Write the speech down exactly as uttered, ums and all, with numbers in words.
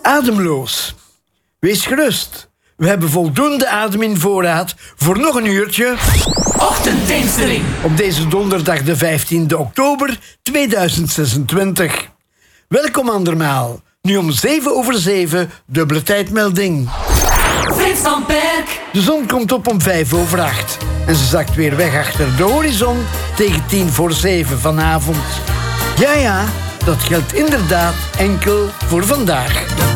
Ademloos. Wees gerust. We hebben voldoende adem in voorraad voor nog een uurtje... Ochtendteenstelling. Op deze donderdag de vijftiende oktober tweeduizend zesentwintig. Welkom andermaal. Nu om zeven over zeven, dubbele tijdmelding. Frits van Perk. De zon komt op om vijf over acht. En ze zakt weer weg achter de horizon tegen tien voor zeven vanavond. Ja, ja, dat geldt inderdaad enkel voor vandaag.